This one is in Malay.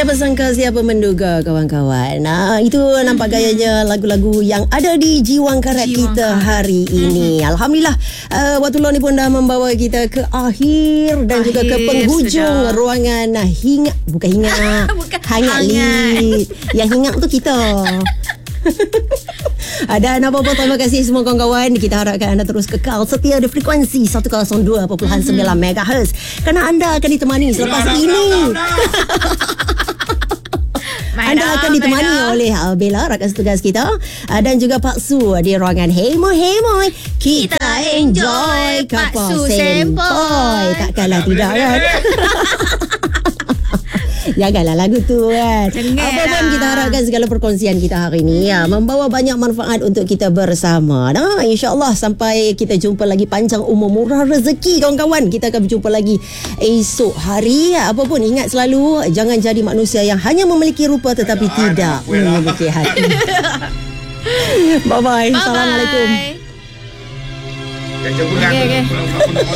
Siapa sangka, siapa menduga, kawan-kawan. Itu nampak gayanya lagu-lagu yang ada di Jiwang Karat kita hari ini. Alhamdulillah, waktu luar ni pun dah membawa kita ke akhir dan juga ke penghujung ruangan bukan hangat lead. Yang hingat tu kita. Dan apa-apa, terima kasih semua kawan-kawan. Kita harapkan anda terus kekal setia di frekuensi 102.9 MHz, kerana anda akan ditemani selepas ini. Anda akan ditemani oleh Bella, rakan setugas kita, dan juga Pak Su di ruangan Hey Moy. Kita enjoy Pak Su Sempoi. Takkanlah tidak kan? Janganlah lagu tu kan. Apa pun, kita harapkan segala perkongsian kita hari ni membawa banyak manfaat untuk kita bersama. InsyaAllah sampai kita jumpa lagi, panjang umur, murah rezeki kawan-kawan. Kita akan berjumpa lagi esok hari. Apa pun, ingat selalu, jangan jadi manusia yang hanya memiliki rupa tetapi tidak memiliki hati. Bye-bye. Assalamualaikum. Okay.